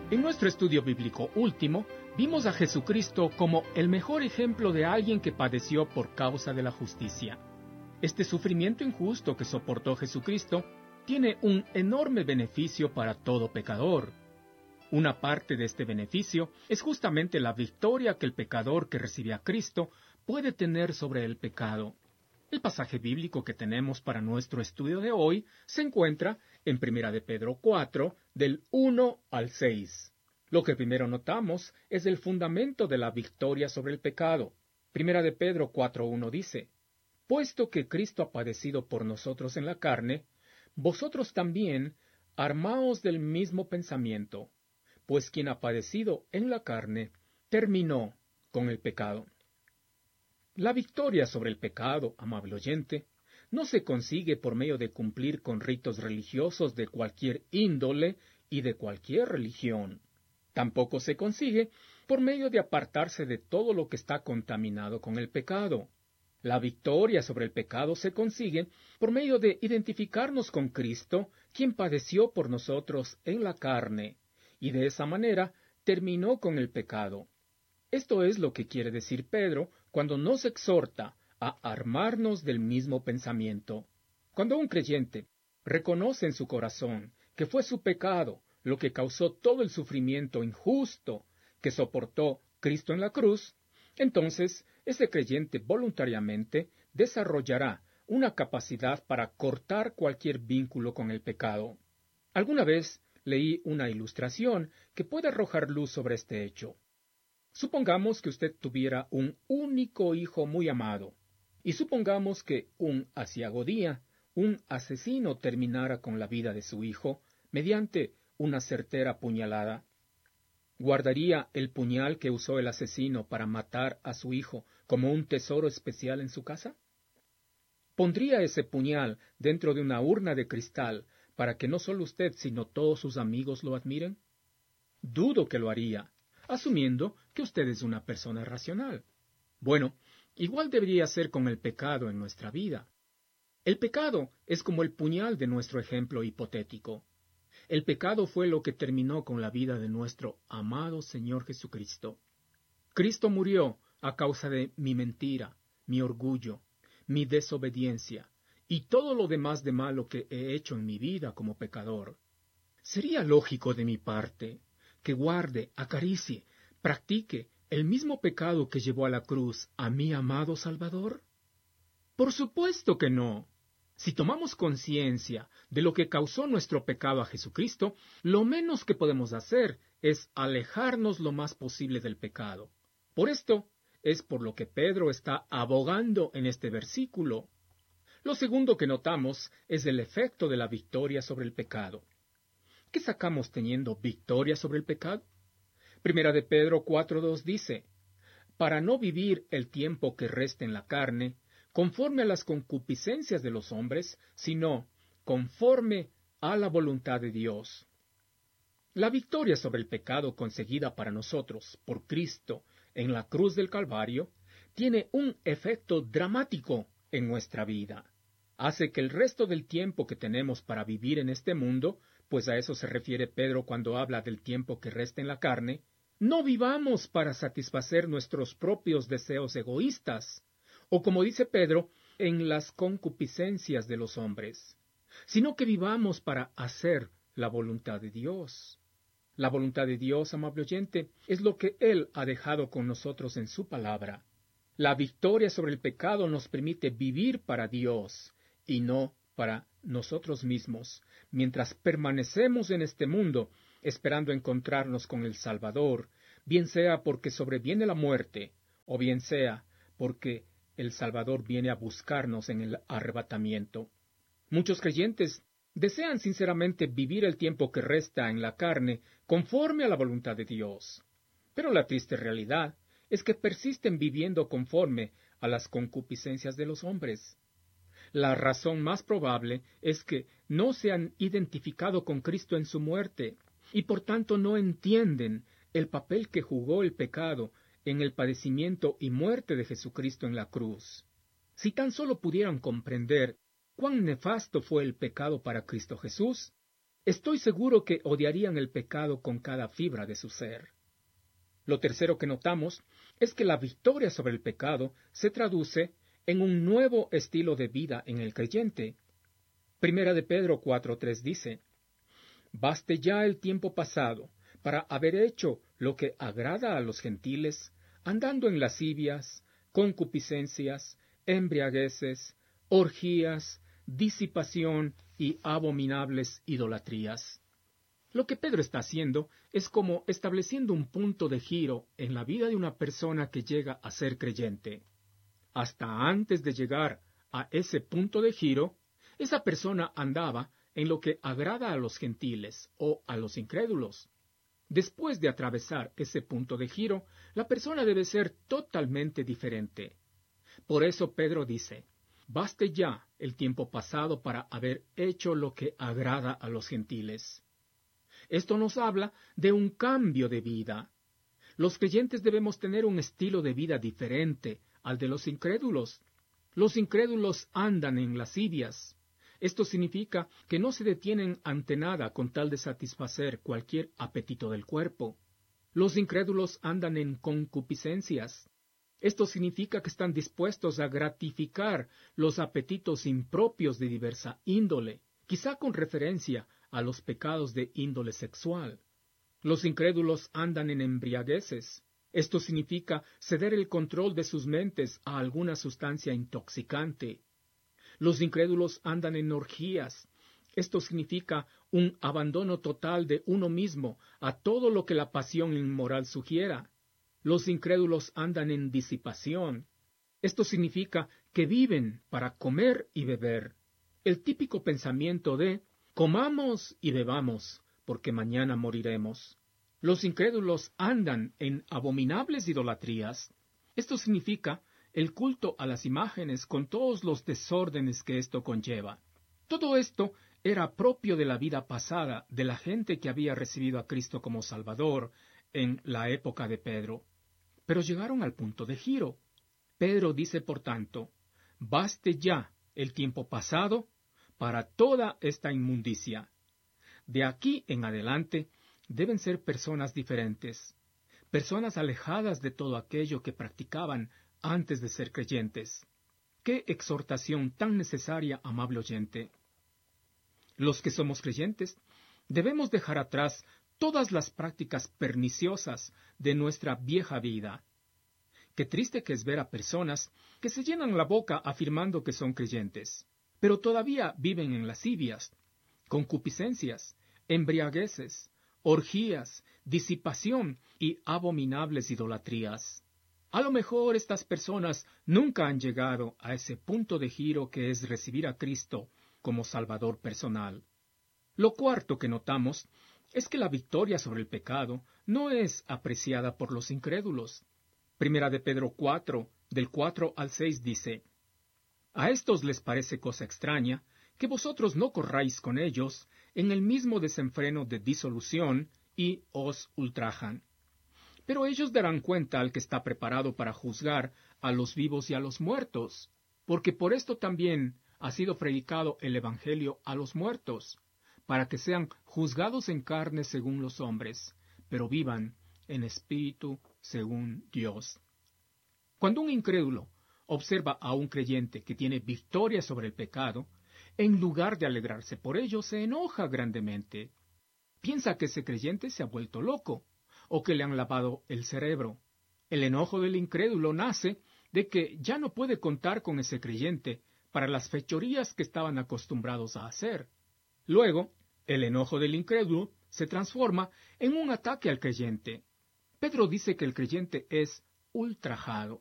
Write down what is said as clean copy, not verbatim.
En nuestro estudio bíblico último, vimos a Jesucristo como el mejor ejemplo de alguien que padeció por causa de la justicia. Este sufrimiento injusto que soportó Jesucristo tiene un enorme beneficio para todo pecador. Una parte de este beneficio es justamente la victoria que el pecador que recibe a Cristo puede tener sobre el pecado. El pasaje bíblico que tenemos para nuestro estudio de hoy se encuentra en 1 de Pedro 4, del 1 al 6. Lo que primero notamos es el fundamento de la victoria sobre el pecado. 1 de Pedro 4:1 dice: «Puesto que Cristo ha padecido por nosotros en la carne, vosotros también armaos del mismo pensamiento, pues quien ha padecido en la carne terminó con el pecado». La victoria sobre el pecado, amable oyente, no se consigue por medio de cumplir con ritos religiosos de cualquier índole y de cualquier religión. Tampoco se consigue por medio de apartarse de todo lo que está contaminado con el pecado. La victoria sobre el pecado se consigue por medio de identificarnos con Cristo, quien padeció por nosotros en la carne, y de esa manera terminó con el pecado. Esto es lo que quiere decir Pedro cuando nos exhorta a armarnos del mismo pensamiento. Cuando un creyente reconoce en su corazón que fue su pecado lo que causó todo el sufrimiento injusto que soportó Cristo en la cruz, entonces ese creyente voluntariamente desarrollará una capacidad para cortar cualquier vínculo con el pecado. Alguna vez leí una ilustración que puede arrojar luz sobre este hecho. Supongamos que usted tuviera un único hijo muy amado, y supongamos que un aciago día, un asesino terminara con la vida de su hijo mediante una certera puñalada. ¿Guardaría el puñal que usó el asesino para matar a su hijo como un tesoro especial en su casa? ¿Pondría ese puñal dentro de una urna de cristal para que no solo usted, sino todos sus amigos lo admiren? Dudo que lo haría, asumiendo que usted es una persona racional. Bueno, igual debería ser con el pecado en nuestra vida. El pecado es como el puñal de nuestro ejemplo hipotético. El pecado fue lo que terminó con la vida de nuestro amado Señor Jesucristo. Cristo murió a causa de mi mentira, mi orgullo, mi desobediencia y todo lo demás de malo que he hecho en mi vida como pecador. Sería lógico de mi parte que guarde, acaricie, practique el mismo pecado que llevó a la cruz a mi amado Salvador? Por supuesto que no. Si tomamos conciencia de lo que causó nuestro pecado a Jesucristo, lo menos que podemos hacer es alejarnos lo más posible del pecado. Por esto es por lo que Pedro está abogando en este versículo. Lo segundo que notamos es el efecto de la victoria sobre el pecado. ¿Qué sacamos teniendo victoria sobre el pecado? 1 de Pedro 4:2 dice: «Para no vivir el tiempo que resta en la carne, conforme a las concupiscencias de los hombres, sino conforme a la voluntad de Dios». La victoria sobre el pecado conseguida para nosotros por Cristo en la cruz del Calvario tiene un efecto dramático en nuestra vida. Hace que el resto del tiempo que tenemos para vivir en este mundo, pues a eso se refiere Pedro cuando habla del tiempo que resta en la carne, no vivamos para satisfacer nuestros propios deseos egoístas, o como dice Pedro, en las concupiscencias de los hombres, sino que vivamos para hacer la voluntad de Dios. La voluntad de Dios, amable oyente, es lo que Él ha dejado con nosotros en su palabra. La victoria sobre el pecado nos permite vivir para Dios y no para nosotros mismos, mientras permanecemos en este mundo esperando encontrarnos con el Salvador, bien sea porque sobreviene la muerte, o bien sea porque el Salvador viene a buscarnos en el arrebatamiento. Muchos creyentes desean sinceramente vivir el tiempo que resta en la carne conforme a la voluntad de Dios, pero la triste realidad es que persisten viviendo conforme a las concupiscencias de los hombres. La razón más probable es que no se han identificado con Cristo en su muerte y por tanto no entienden el papel que jugó el pecado en el padecimiento y muerte de Jesucristo en la cruz. Si tan solo pudieran comprender cuán nefasto fue el pecado para Cristo Jesús, Estoy seguro que odiarían el pecado con cada fibra de su ser. Lo tercero que notamos es que la victoria sobre el pecado se traduce en un nuevo estilo de vida en el creyente. Primera de Pedro 4:3 dice: «Baste ya el tiempo pasado para haber hecho lo que agrada a los gentiles, andando en lascivias, concupiscencias, embriagueces, orgías, disipación y abominables idolatrías». Lo que Pedro está haciendo es como estableciendo un punto de giro en la vida de una persona que llega a ser creyente. Hasta antes de llegar a ese punto de giro, esa persona andaba en lo que agrada a los gentiles o a los incrédulos. Después de atravesar ese punto de giro, la persona debe ser totalmente diferente. Por eso Pedro dice: «Baste ya el tiempo pasado para haber hecho lo que agrada a los gentiles». Esto nos habla de un cambio de vida. Los creyentes debemos tener un estilo de vida diferente al de los incrédulos. Los incrédulos andan en lascivias. Esto significa que no se detienen ante nada con tal de satisfacer cualquier apetito del cuerpo. Los incrédulos andan en concupiscencias. Esto significa que están dispuestos a gratificar los apetitos impropios de diversa índole, quizá con referencia a los pecados de índole sexual. Los incrédulos andan en embriagueces. Esto significa ceder el control de sus mentes a alguna sustancia intoxicante. Los incrédulos andan en orgías. Esto significa un abandono total de uno mismo a todo lo que la pasión inmoral sugiera. Los incrédulos andan en disipación. Esto significa que viven para comer y beber. El típico pensamiento de «comamos y bebamos, porque mañana moriremos». Los incrédulos andan en abominables idolatrías. Esto significa el culto a las imágenes con todos los desórdenes que esto conlleva. Todo esto era propio de la vida pasada de la gente que había recibido a Cristo como Salvador en la época de Pedro. Pero llegaron al punto de giro. Pedro dice, por tanto: «Baste ya el tiempo pasado para toda esta inmundicia». De aquí en adelante deben ser personas diferentes, personas alejadas de todo aquello que practicaban antes de ser creyentes. ¡Qué exhortación tan necesaria, amable oyente! Los que somos creyentes debemos dejar atrás todas las prácticas perniciosas de nuestra vieja vida. Qué triste que es ver a personas que se llenan la boca afirmando que son creyentes, pero todavía viven en lascivias, concupiscencias, embriagueces, orgías, disipación y abominables idolatrías. A lo mejor estas personas nunca han llegado a ese punto de giro que es recibir a Cristo como Salvador personal. Lo cuarto que notamos es que la victoria sobre el pecado no es apreciada por los incrédulos. Primera de Pedro 4, del 4 al 6 dice: «A estos les parece cosa extraña que vosotros no corráis con ellos en el mismo desenfreno de disolución y os ultrajan. Pero ellos darán cuenta al que está preparado para juzgar a los vivos y a los muertos, porque por esto también ha sido predicado el Evangelio a los muertos, para que sean juzgados en carne según los hombres, pero vivan en espíritu según Dios». Cuando un incrédulo observa a un creyente que tiene victoria sobre el pecado, en lugar de alegrarse por ello, se enoja grandemente. Piensa que ese creyente se ha vuelto loco, o que le han lavado el cerebro. El enojo del incrédulo nace de que ya no puede contar con ese creyente para las fechorías que estaban acostumbrados a hacer. Luego, el enojo del incrédulo se transforma en un ataque al creyente. Pedro dice que el creyente es ultrajado.